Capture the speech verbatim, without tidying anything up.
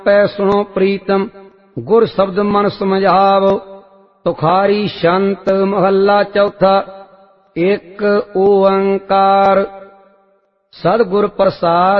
पै सुनो प्रीतम गुर शब्द मन समझावो। तुखारी शंत महला चौथा। एक ओंकार सदगुर प्रसाद